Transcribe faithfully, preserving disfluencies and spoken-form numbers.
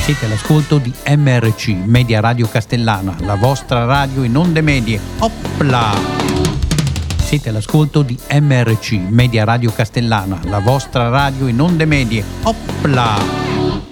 Siete all'ascolto di M R C, Media Radio Castellana, la vostra radio in onde medie. Opla! Siete all'ascolto di M R C, Media Radio Castellana, la vostra radio in onde medie. Opla!